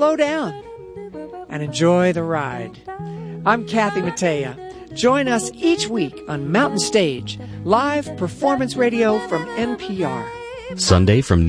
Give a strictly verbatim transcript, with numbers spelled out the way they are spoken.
slow down and enjoy the ride. I'm Kathy Mattea. Join us each week on Mountain Stage, live performance radio from N P R. Sunday from